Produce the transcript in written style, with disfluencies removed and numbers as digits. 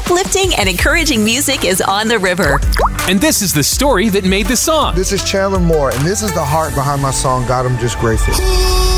uplifting and encouraging music is on the river. And this is the story that made the song. This is Chandler Moore, and this is the heart behind my song, God, I'm Just Grateful.